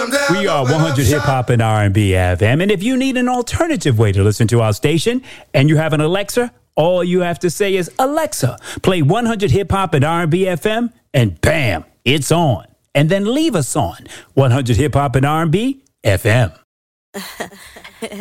We are 100 Hip Hop and R&B FM. And if you need an alternative way to listen to our station and you have an Alexa, all you have to say is, Alexa, play 100 Hip Hop and R&B FM, and bam, it's on. And then leave us on 100 Hip Hop and R&B FM.